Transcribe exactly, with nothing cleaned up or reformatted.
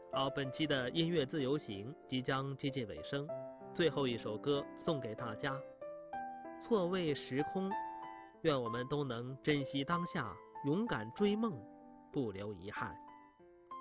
好，本期的音乐自由行即将接近尾声，最后一首歌送给大家，错位时空，愿我们都能珍惜当下，勇敢追梦，不留遗憾。